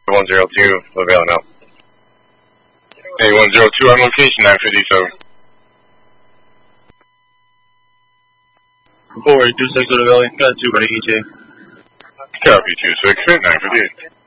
102, LaVale now. Hey, 102 on location, 957. 426 LaVale, got 2 by ETA. Copy 26, 958.